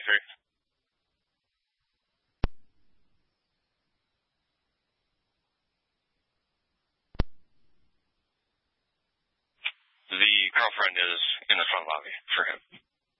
23. The girlfriend is in the front lobby for him.